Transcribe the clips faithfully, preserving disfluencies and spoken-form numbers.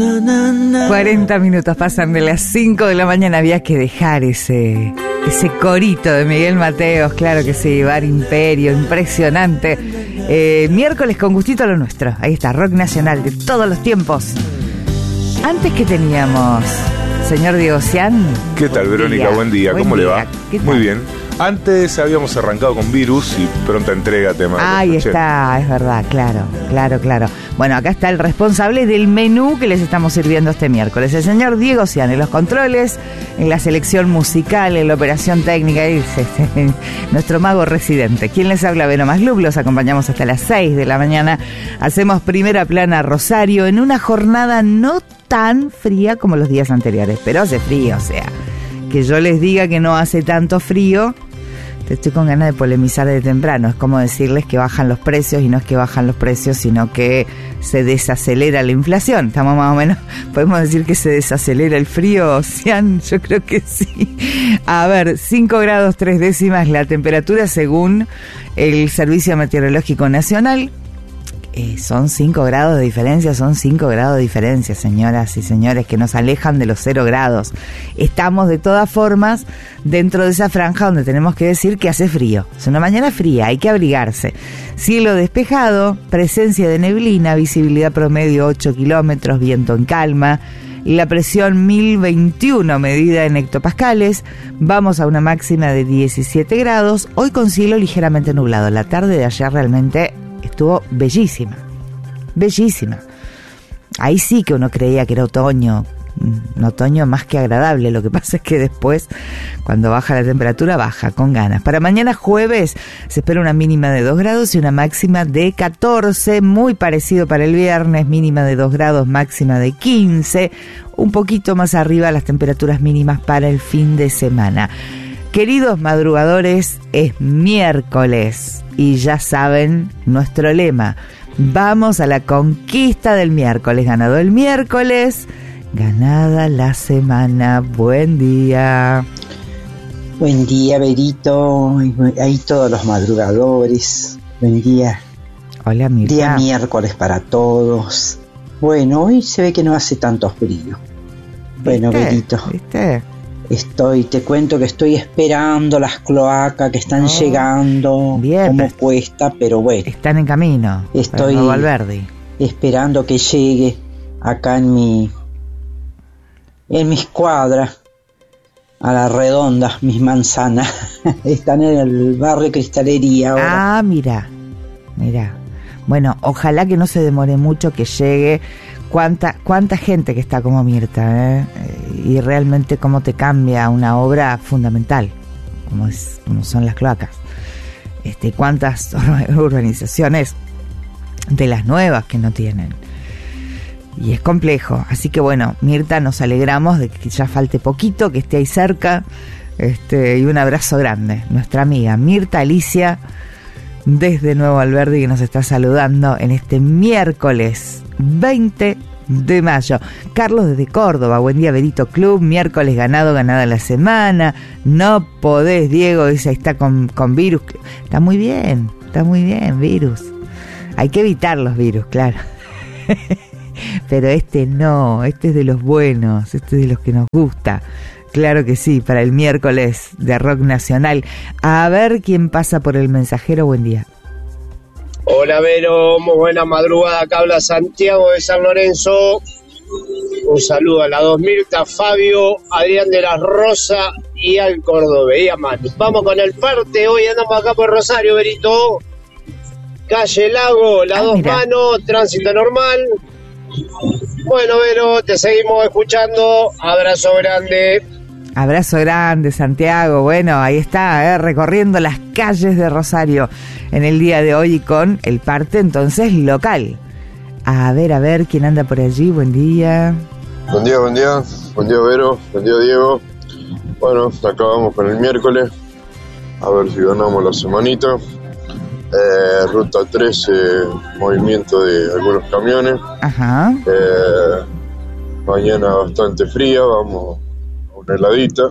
cuarenta minutos pasan de las cinco de la mañana. Había que dejar ese ese corito de Miguel Mateos, claro que sí, Bar Imperio, impresionante. Eh, miércoles con gustito a lo nuestro. Ahí está, rock nacional de todos los tiempos. Antes que teníamos, señor Diego Cian. ¿Qué tal, Verónica? Buen día, Buen ¿cómo día. le va? Muy bien. Antes habíamos arrancado con Virus y pronta entrega tema. Ahí está, es verdad, claro, claro, claro. Bueno, acá está el responsable del menú que les estamos sirviendo este miércoles, el señor Diego Cian, en los controles, en la selección musical, en la operación técnica, es este, nuestro mago residente. ¿Quién les habla? Vero Maslub, los acompañamos hasta las seis de la mañana. Hacemos primera plana Rosario en una jornada no tan fría como los días anteriores, pero hace frío, o sea, que yo les diga que no hace tanto frío, te estoy con ganas de polemizar de temprano. Es como decirles que bajan los precios, y no es que bajan los precios, sino que se desacelera la inflación. Estamos más o menos, podemos decir que se desacelera el frío, Cian, yo creo que sí. A ver, cinco grados tres décimas la temperatura según el Servicio Meteorológico Nacional. Eh, son cinco grados de diferencia, son cinco grados de diferencia, señoras y señores, que nos alejan de los cero grados. Estamos de todas formas dentro de esa franja donde tenemos que decir que hace frío. Es una mañana fría, hay que abrigarse. Cielo despejado, presencia de neblina, visibilidad promedio ocho kilómetros, viento en calma. La presión mil veintiuno medida en hectopascales. Vamos a una máxima de diecisiete grados. Hoy con cielo ligeramente nublado. La tarde de ayer realmente estuvo bellísima, bellísima. Ahí sí que uno creía que era otoño, un otoño más que agradable. Lo que pasa es que después, cuando baja la temperatura, baja con ganas. Para mañana jueves se espera una mínima de dos grados y una máxima de catorce, muy parecido para el viernes, mínima de dos grados, máxima de quince, un poquito más arriba las temperaturas mínimas para el fin de semana. Queridos madrugadores, es miércoles y ya saben nuestro lema. Vamos a la conquista del miércoles. Ganado el miércoles, ganada la semana. Buen día. Buen día, Berito. Ahí todos los madrugadores. Buen día. Hola, Mirta. Día miércoles para todos. Bueno, hoy se ve que no hace tanto frío. Bueno, ¿Viste? Berito. ¿Viste? Estoy, te cuento que estoy esperando las cloacas que están oh, llegando, bien, como cuesta, pero bueno. Están en camino. Estoy esperando que llegue acá en mi, en mis cuadras, a la redonda, mis manzanas. Están en el barrio Cristalería ahora. Ah, mira, mira. Bueno, ojalá que no se demore mucho, que llegue. Cuánta, cuánta gente que está como Mirta, ¿eh? Y realmente cómo te cambia una obra fundamental, como, es, como son las cloacas. Este, cuántas urbanizaciones de las nuevas que no tienen. Y es complejo. Así que bueno, Mirta, nos alegramos de que ya falte poquito, que esté ahí cerca. Este, y un abrazo grande. Nuestra amiga Mirta Alicia, desde Nuevo Alberdi, que nos está saludando en este miércoles veinte de mayo. Carlos desde Córdoba, buen día, Berito Club, miércoles ganado, ganada la semana. No podés, Diego, dice, ahí está con, con virus. Está muy bien, está muy bien, virus. Hay que evitar los virus, claro. Pero este no, este es de los buenos, este es de los que nos gusta. Claro que sí, para el miércoles de rock nacional. A ver quién pasa por el mensajero, buen día. Hola, Vero, muy buena madrugada, acá habla Santiago de San Lorenzo. Un saludo a la dos Mirta, Fabio, Adrián de la Rosa y al Córdoba y a Manu. Vamos con el parte, hoy andamos acá por Rosario, Berito. Calle Lago, la ah, dos mira. Manos, tránsito normal. Bueno, Vero, te seguimos escuchando, abrazo grande. Abrazo grande, Santiago. Bueno, ahí está, ¿eh? Recorriendo las calles de Rosario en el día de hoy y con el parte entonces local. A ver, a ver, ¿quién anda por allí? Buen día. Buen día, buen día. Buen día, Vero. Buen día, Diego. Bueno, acabamos con el miércoles. A ver si ganamos la semanita. Eh, ruta trece, movimiento de algunos camiones. Ajá. Eh, mañana bastante fría, vamos a una heladita.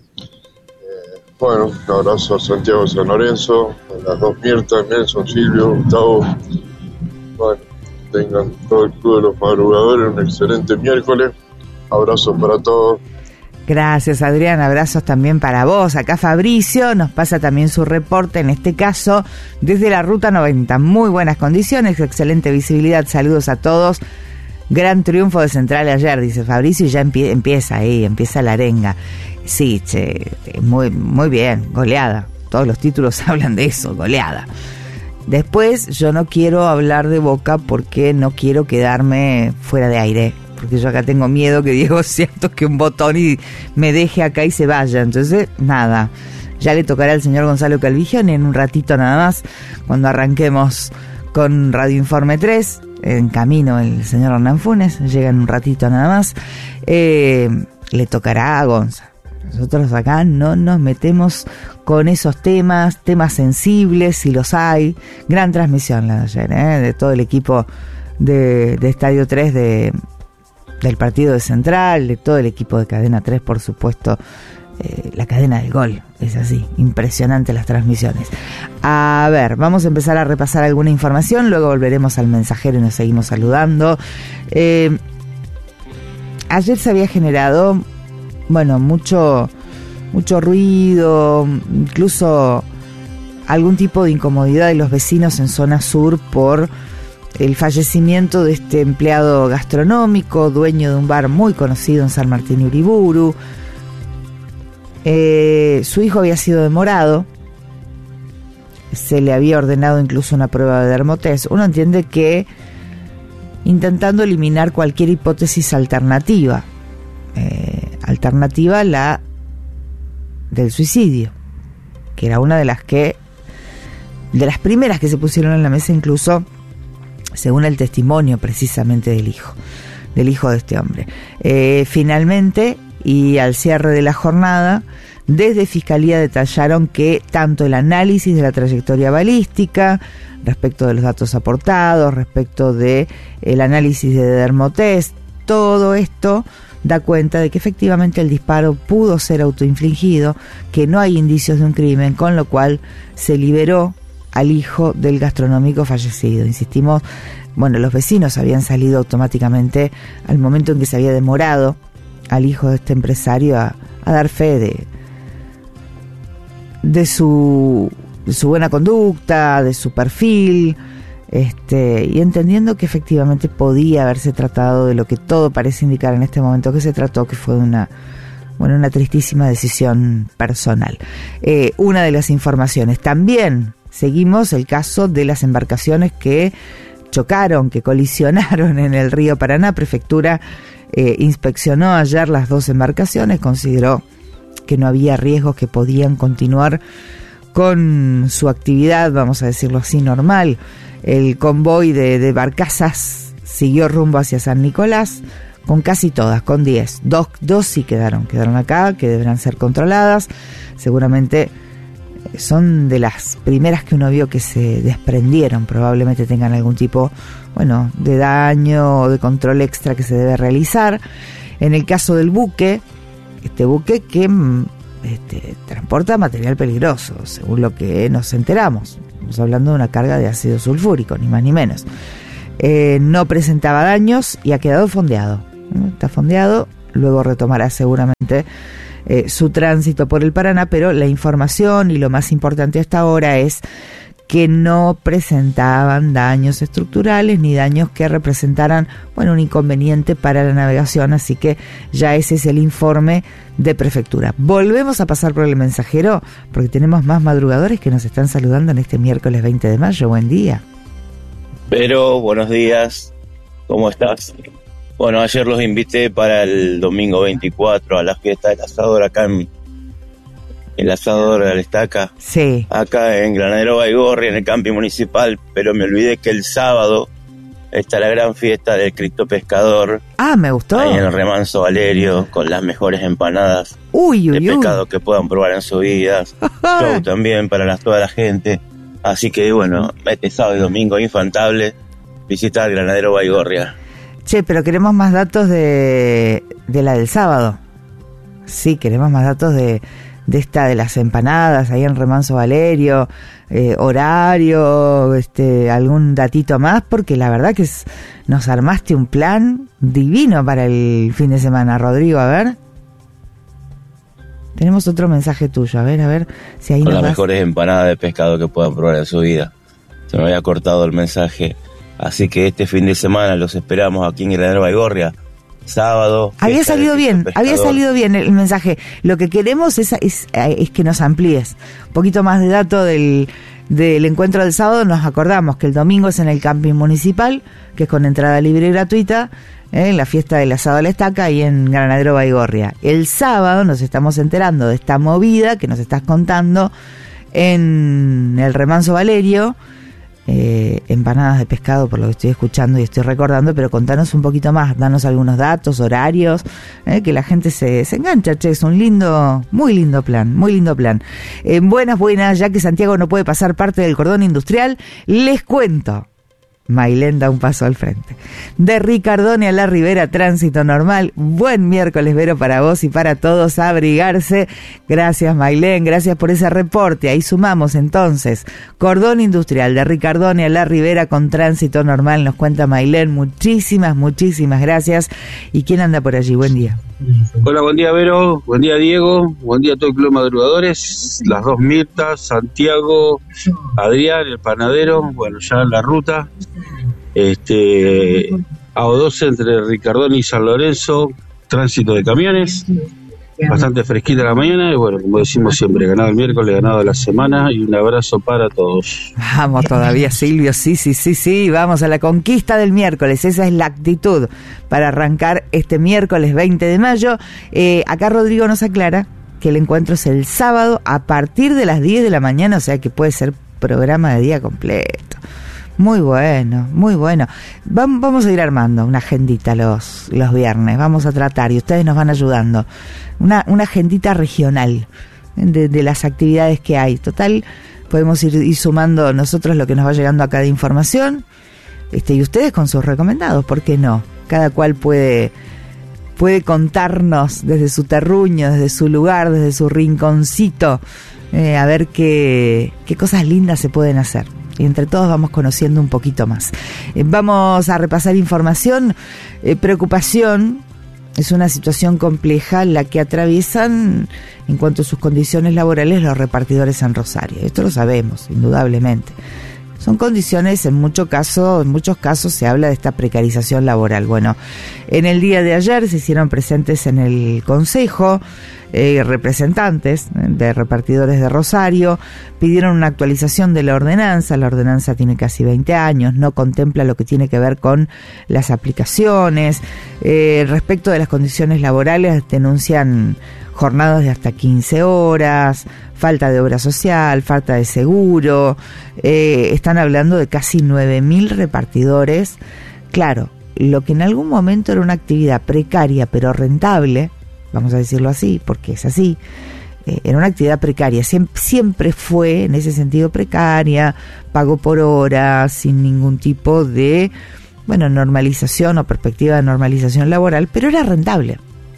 Eh, bueno, un abrazo a Santiago de San Lorenzo, a las dos Mirtas, Nelson, Silvio, Gustavo. Bueno, tengan todo el Club de los Madrugadores un excelente miércoles. Abrazos para todos. Gracias, Adrián, abrazos también para vos. Acá Fabricio nos pasa también su reporte, en este caso desde la Ruta noventa. Muy buenas condiciones, excelente visibilidad, saludos a todos. Gran triunfo de Central ayer, dice Fabricio, y ya empie- empieza ahí, empieza la arenga. Sí, che, muy, muy bien, goleada. Todos los títulos hablan de eso, goleada. Después, yo no quiero hablar de Boca porque no quiero quedarme fuera de aire. Porque yo acá tengo miedo que Diego siento que un botón y me deje acá y se vaya. Entonces, nada, ya le tocará al señor Gonzalo Calvigione en un ratito nada más, cuando arranquemos con Radio Informe tres, en camino el señor Hernán Funes, llega en un ratito nada más, eh, le tocará a Gonza. Nosotros acá no nos metemos con esos temas, temas sensibles, si los hay. Gran transmisión la de ayer, ¿eh? De todo el equipo de, de Estadio tres de... del partido de Central, de todo el equipo de Cadena tres, por supuesto, eh, la cadena del gol, es así, impresionante las transmisiones. A ver, vamos a empezar a repasar alguna información, luego volveremos al mensajero y nos seguimos saludando. Eh, ayer se había generado, bueno, mucho, mucho ruido, incluso algún tipo de incomodidad de los vecinos en zona sur por el fallecimiento de este empleado gastronómico, dueño de un bar muy conocido en San Martín y Uriburu. Eh, su hijo había sido demorado, se le había ordenado incluso una prueba de dermotest. Uno entiende que intentando eliminar cualquier hipótesis alternativa, eh, alternativa la del suicidio, que era una de las que, de las primeras que se pusieron en la mesa, incluso según el testimonio precisamente del hijo, del hijo de este hombre. Eh, finalmente, y al cierre de la jornada, desde Fiscalía detallaron que tanto el análisis de la trayectoria balística, respecto de los datos aportados, respecto de el análisis de dermotest, todo esto da cuenta de que efectivamente el disparo pudo ser autoinfligido, que no hay indicios de un crimen, con lo cual se liberó al hijo del gastronómico fallecido. Insistimos, bueno, los vecinos habían salido automáticamente al momento en que se había demorado al hijo de este empresario a, a dar fe de, de su de su buena conducta, de su perfil, este, y entendiendo que efectivamente podía haberse tratado de lo que todo parece indicar en este momento que se trató, que fue una bueno, una tristísima decisión personal. Eh, una de las informaciones también. Seguimos el caso de las embarcaciones que chocaron, que colisionaron en el río Paraná. Prefectura eh, inspeccionó ayer las dos embarcaciones, consideró que no había riesgos, que podían continuar con su actividad, vamos a decirlo así, normal. El convoy de, de barcazas siguió rumbo hacia San Nicolás, con casi todas, con diez. Dos, dos sí quedaron, quedaron acá, que deberán ser controladas. Seguramente son de las primeras que uno vio que se desprendieron, probablemente tengan algún tipo, bueno, de daño o de control extra que se debe realizar. En el caso del buque, este buque que este, transporta material peligroso, según lo que nos enteramos, estamos hablando de una carga de ácido sulfúrico, ni más ni menos. Eh, no presentaba daños y ha quedado fondeado, ¿no? Está fondeado, luego retomará seguramente Eh, su tránsito por el Paraná, pero la información y lo más importante hasta ahora es que no presentaban daños estructurales ni daños que representaran, bueno, un inconveniente para la navegación, así que ya ese es el informe de Prefectura. Volvemos a pasar por el mensajero porque tenemos más madrugadores que nos están saludando en este miércoles veinte de mayo. Buen día. Pero, buenos días, ¿cómo estás? Bueno, ayer los invité para el domingo veinticuatro a la fiesta del asador acá en el asador de la Estaca. Sí. Acá en Granadero Baigorri, en el camping municipal, pero me olvidé que el sábado está la gran fiesta del Cristo Pescador. Ah, me gustó. Ahí en el Remanso Valerio, con las mejores empanadas uy, uy, de uy. pescado que puedan probar en sus vidas. Show también para la, toda la gente. Así que bueno, este sábado y domingo infantable, visita el Granadero Baigorria. Che, pero queremos más datos de, de la del sábado. Sí, queremos más datos de, de esta de las empanadas ahí en Remanso Valerio, eh, horario, este, algún datito más, porque la verdad que es, nos armaste un plan divino para el fin de semana, Rodrigo. A ver, tenemos otro mensaje tuyo, a ver, a ver si ahí Con nos las das... mejores empanadas de pescado que puedan probar en su vida. Se me había cortado el mensaje, así que este fin de semana los esperamos aquí en Granadero Baigorria. Sábado. Había salido bien, había salido bien el mensaje. Lo que queremos es, es, es que nos amplíes un poquito más de dato del, del encuentro del sábado. Nos acordamos que el domingo es en el camping municipal, que es con entrada libre y gratuita, en la fiesta del asado a la estaca y en Granadero Baigorria. El sábado nos estamos enterando de esta movida que nos estás contando en el Remanso Valerio. Eh, empanadas de pescado, por lo que estoy escuchando y estoy recordando, pero contanos un poquito más, danos algunos datos, horarios, eh, que la gente se, se engancha. Che, es un lindo, muy lindo plan, muy lindo plan. Eh, buenas, buenas, ya que Santiago no puede pasar parte del cordón industrial, les cuento. Mailén da un paso al frente. De Ricardone a la Ribera, tránsito normal. Buen miércoles, Vero, para vos y para todos. A abrigarse. Gracias, Mailén. Gracias por ese reporte. Ahí sumamos entonces. Cordón industrial de Ricardone a la Ribera con tránsito normal. Nos cuenta Mailén. Muchísimas, muchísimas gracias. ¿Y quién anda por allí? Buen día. Hola, buen día, Vero. Buen día, Diego. Buen día a todo el Club de Madrugadores. Las dos Mirtas, Santiago, Adrián, el panadero. Bueno, ya en la ruta. Este, A O doce entre Ricardone y San Lorenzo, tránsito de camiones, bastante fresquita la mañana y bueno, como decimos siempre, ganado el miércoles, ganado la semana, y un abrazo para todos. Vamos todavía, Silvio, sí, sí, sí, sí, vamos a la conquista del miércoles, esa es la actitud para arrancar este miércoles veinte de mayo. Eh, acá Rodrigo nos aclara que el encuentro es el sábado a partir de las diez de la mañana, o sea que puede ser programa de día completo. Muy bueno, muy bueno. Vamos, vamos a ir armando una agendita los, los viernes, vamos a tratar y ustedes nos van ayudando. Una, una agendita regional de, de las actividades que hay. Total, podemos ir, ir sumando nosotros lo que nos va llegando acá de información, este, y ustedes con sus recomendados, ¿por qué no? Cada cual puede, puede contarnos desde su terruño, desde su lugar, desde su rinconcito, eh, a ver qué, qué cosas lindas se pueden hacer. Y entre todos vamos conociendo un poquito más. Eh, vamos a repasar información. Eh, preocupación, es una situación compleja la que atraviesan en cuanto a sus condiciones laborales los repartidores en Rosario. Esto lo sabemos, indudablemente. Son condiciones, en muchos casos, en muchos casos se habla de esta precarización laboral. Bueno, en el día de ayer se hicieron presentes en el Consejo eh, representantes de repartidores de Rosario, pidieron una actualización de la ordenanza. La ordenanza tiene casi veinte años, no contempla lo que tiene que ver con las aplicaciones. Eh, respecto de las condiciones laborales, denuncian jornadas de hasta quince horas, falta de obra social, falta de seguro. Eh, están hablando de casi nueve mil repartidores. Claro, lo que en algún momento era una actividad precaria pero rentable, vamos a decirlo así, porque es así, eh, era una actividad precaria, siempre, siempre fue en ese sentido precaria, pago por hora, sin ningún tipo de, bueno, normalización o perspectiva de normalización laboral, pero era rentable.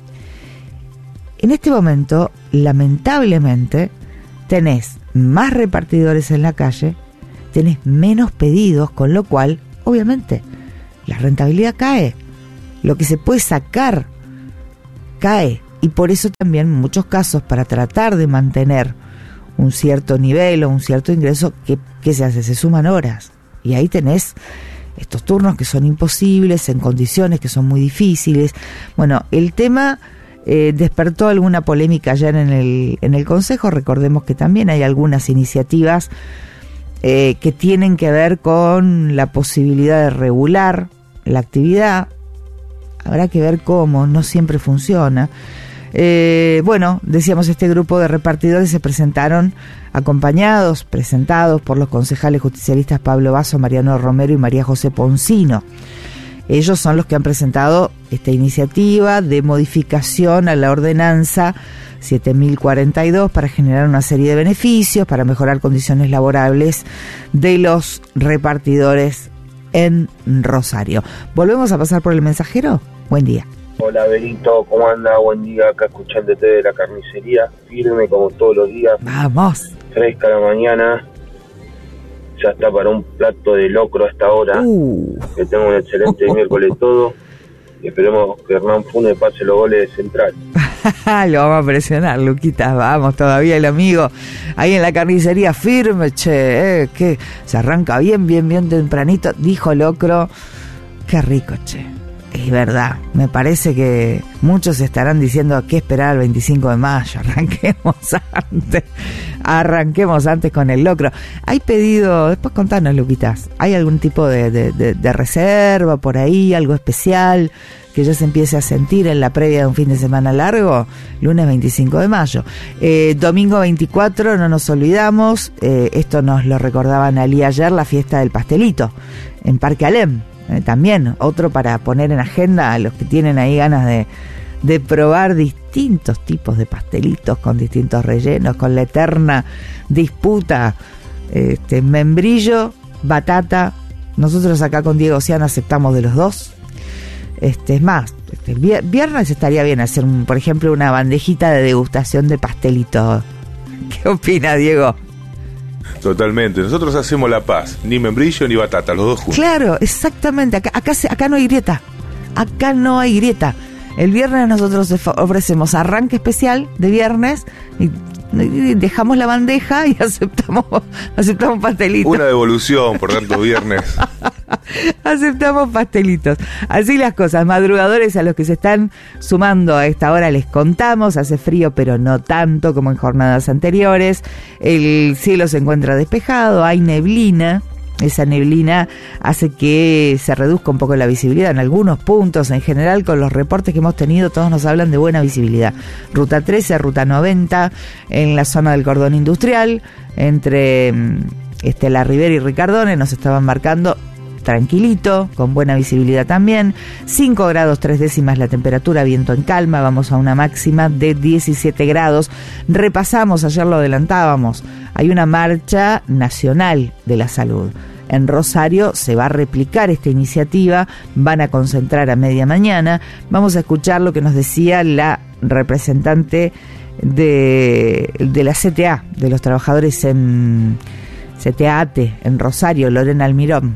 En este momento, lamentablemente, tenés más repartidores en la calle, tenés menos pedidos, con lo cual, obviamente, la rentabilidad cae. Lo que se puede sacar cae. Y por eso también, en muchos casos, para tratar de mantener un cierto nivel o un cierto ingreso, ¿qué, qué se hace? Se suman horas. Y ahí tenés estos turnos que son imposibles, en condiciones que son muy difíciles. Bueno, el tema... Eh, despertó alguna polémica ayer en el, en el Consejo. Recordemos que también hay algunas iniciativas eh, que tienen que ver con la posibilidad de regular la actividad. Habrá que ver cómo, no siempre funciona. Eh, bueno, decíamos, este grupo de repartidores se presentaron acompañados, presentados por los concejales justicialistas Pablo Basso, Mariano Romero y María José Poncino. Ellos son los que han presentado esta iniciativa de modificación a la ordenanza siete mil cuarenta y dos para generar una serie de beneficios, para mejorar condiciones laborables de los repartidores en Rosario. ¿Volvemos a pasar por el mensajero? Buen día. Hola Berito, ¿cómo anda? Buen día, acá escuchándote de la carnicería, firme como todos los días. Vamos. Fresca la mañana, ya está para un plato de locro a esta hora. Uh. Que tengo un excelente miércoles todo y esperemos que Hernán Funes pase los goles de Central. Lo vamos a presionar, Luquitas, vamos, todavía el amigo ahí en la carnicería firme, che, eh, que se arranca bien, bien, bien tempranito, dijo Locro, qué rico, che. Es verdad, me parece que muchos estarán diciendo qué esperar el veinticinco de mayo, arranquemos antes, arranquemos antes con el locro. ¿Hay pedido, después contanos, Luquitas, hay algún tipo de, de, de, de reserva por ahí, algo especial que ya se empiece a sentir en la previa de un fin de semana largo? Lunes veinticinco de mayo. Eh, domingo veinticuatro, no nos olvidamos, eh, esto nos lo recordaban Ali ayer, la fiesta del pastelito en Parque Alem. Eh, también otro para poner en agenda a los que tienen ahí ganas de, de probar distintos tipos de pastelitos con distintos rellenos, con la eterna disputa este, membrillo, batata. Nosotros acá con Diego Ciano aceptamos de los dos. Este, es más, este, viernes estaría bien hacer, un, por ejemplo, una bandejita de degustación de pastelito. ¿Qué opina, Diego? Totalmente. Nosotros hacemos la paz. Ni membrillo ni batata, los dos juntos. Claro, exactamente. Acá, acá, acá no hay grieta. Acá no hay grieta. El viernes nosotros ofrecemos arranque especial de viernes y dejamos la bandeja y aceptamos aceptamos pastelitos. Una devolución por tantos viernes. Aceptamos pastelitos. Así las cosas. Madrugadores, a los que se están sumando a esta hora les contamos, hace frío pero no tanto como en jornadas anteriores. El cielo se encuentra despejado, hay neblina. Esa neblina hace que se reduzca un poco la visibilidad en algunos puntos. En general, con los reportes que hemos tenido, todos nos hablan de buena visibilidad. Ruta trece, Ruta noventa, en la zona del cordón industrial, entre este, La Ribera y Ricardones, nos estaban marcando tranquilito, con buena visibilidad también. cinco grados tres décimas la temperatura, viento en calma, vamos a una máxima de diecisiete grados. Repasamos, ayer lo adelantábamos, hay una marcha nacional de la salud. En Rosario se va a replicar esta iniciativa, van a concentrar a media mañana. Vamos a escuchar lo que nos decía la representante de, de la C T A, de los trabajadores en C T A A T E, en Rosario, Lorena Almirón.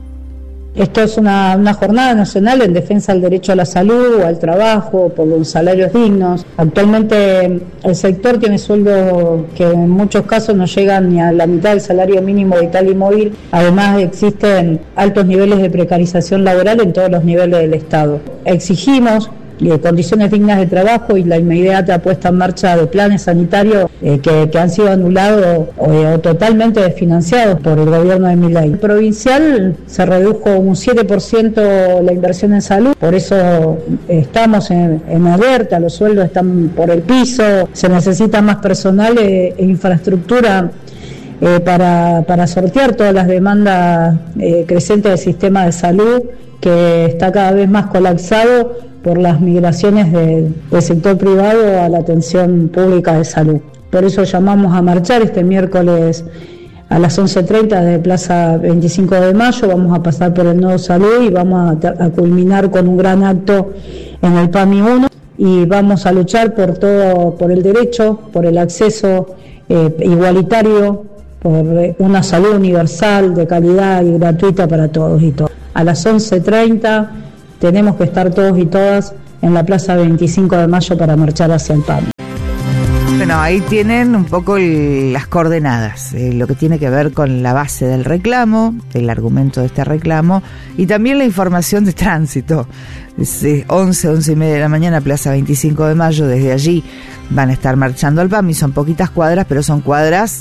Esto es una, una jornada nacional en defensa del derecho a la salud, al trabajo, por los salarios dignos. Actualmente el sector tiene sueldos que en muchos casos no llegan ni a la mitad del salario mínimo vital y móvil. Además existen altos niveles de precarización laboral en todos los niveles del Estado. Exigimos eh, condiciones dignas de trabajo y la inmediata puesta en marcha de planes sanitarios eh, que, que han sido anulados eh, o totalmente desfinanciados por el gobierno de Milei. El provincial se redujo un siete por ciento la inversión en salud, por eso estamos en, en alerta, los sueldos están por el piso, se necesita más personal e, e infraestructura eh, para, para sortear todas las demandas eh, crecientes del sistema de salud, que está cada vez más colapsado por las migraciones de, del sector privado a la atención pública de salud. Por eso llamamos a marchar este miércoles a las once treinta de Plaza veinticinco de mayo, vamos a pasar por el Nodo Salud y vamos a, a culminar con un gran acto en el P A M I uno y vamos a luchar por todo, por el derecho, por el acceso eh, igualitario, por una salud universal, de calidad y gratuita para todos y todas. A las once treinta tenemos que estar todos y todas en la Plaza veinticinco de mayo para marchar hacia el P A M. Bueno, ahí tienen un poco el, las coordenadas, eh, lo que tiene que ver con la base del reclamo, el argumento de este reclamo y también la información de tránsito. Es, eh, once, once y media de la mañana, Plaza veinticinco de mayo, desde allí van a estar marchando al P A M y son poquitas cuadras, pero son cuadras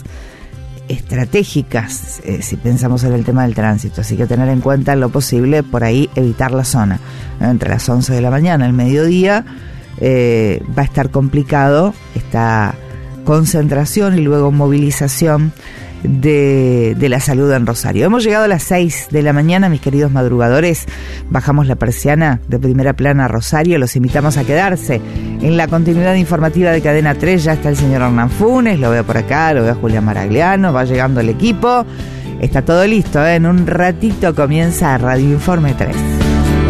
estratégicas eh, si pensamos en el tema del tránsito, así que tener en cuenta en lo posible por ahí evitar la zona, ¿no? Entre las once de la mañana, el mediodía eh, va a estar complicado esta concentración y luego movilización de, de la salud en Rosario. Hemos llegado a las seis de la mañana, mis queridos madrugadores, bajamos la persiana de Primera Plana a Rosario, los invitamos a quedarse en la continuidad informativa de Cadena tres. Ya está el señor Hernán Funes, lo veo por acá, lo veo a Julián Maragliano, va llegando el equipo, está todo listo, ¿eh? En un ratito comienza Radio Informe tres.